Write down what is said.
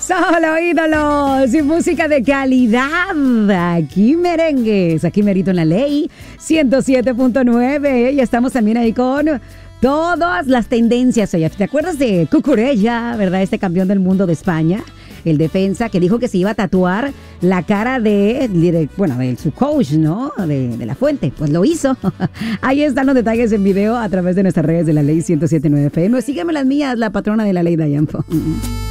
Solo ídolos y música de calidad. Aquí merengues, aquí merito en la ley 107.9. Y estamos también ahí con todas las tendencias. Oye, ¿te acuerdas de Cucurella, verdad? Este campeón del mundo de España, el defensa, que dijo que se iba a tatuar la cara de su coach, ¿no? De La Fuente. Pues lo hizo. Ahí están los detalles en video a través de nuestras redes de la ley 107.9 FM. Sígueme las mías, la patrona de la ley Dayanpo.